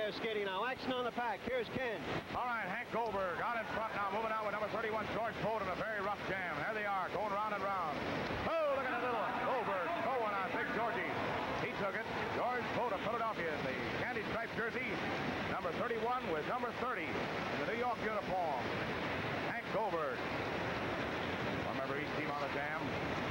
they're skating now. Action on the pack. Here's Ken. All right, Hank Goldberg out in front now, moving out with number 31, George Poe, in a very rough jam. There they are, going round and round. Oh, look at that little one. Goldberg going on Big Georgie. He took it. George Poe of Philadelphia in the candy striped jersey. Number 31 with number 30 in the New York uniform. Hank Goldberg. Remember each team on the jam.